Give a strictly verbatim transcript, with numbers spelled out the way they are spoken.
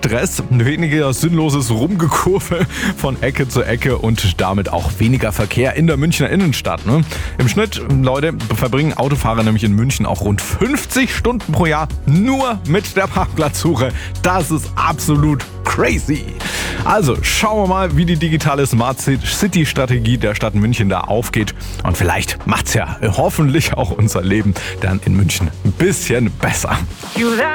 Stress, weniger sinnloses Rumgekurve von Ecke zu Ecke und damit auch weniger Verkehr in der Münchner Innenstadt. Ne? Im Schnitt, Leute, verbringen Autofahrer nämlich in München auch rund fünfzig Stunden pro Jahr nur mit der Parkplatzsuche. Das ist absolut crazy. Also schauen wir mal, wie die digitale Smart City Strategie der Stadt München da aufgeht. Und vielleicht macht's ja hoffentlich auch unser Leben dann in München ein bisschen besser.